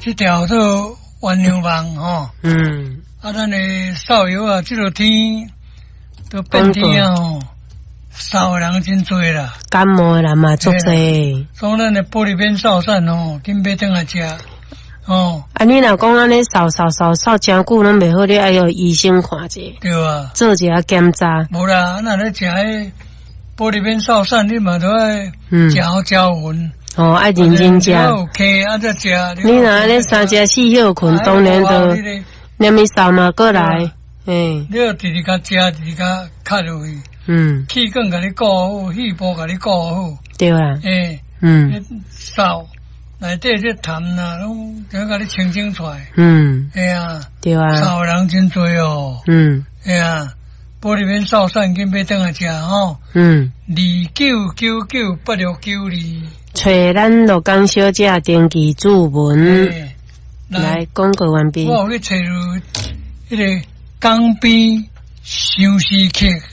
这条做鸳鸯网吼。咱的扫游啊，这个天都变天啊吼，扫人真多啦。 感冒的人嘛足多。 所以咱的玻璃边扫散哦，紧要等下食。哦， 你若讲安尼扫真久，拢袂好，你爱有医生看者。 对啊， 做一下检查。 无啦，那咧食迄玻璃边扫散，你嘛都爱食好食匀。 爱认真食。 OK，再食。 你若安尼3食4休困，当然都连咪扫嘛过来。 你要直直甲食，直直甲咳落去。气管甲你顾好，肺部甲你顾好。 对啊。 扫。内底这痰啊，拢都甲你清出来。啊， 对啊。 扫人真多哦。啊，玻璃边扫散，紧要等下食吼。29998692。 找咱罗江小姐登记注文。来广告完毕。 我有去找迄个江边相思客。